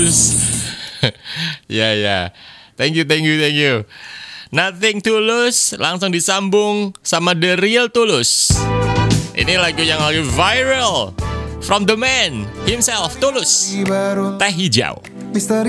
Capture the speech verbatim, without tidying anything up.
Tulus. Ya ya. Thank you, thank you, thank you. Nothing Tulus langsung disambung sama The Real Tulus. Ini lagu yang lagi viral from the man himself, Tulus. Teh Hijau.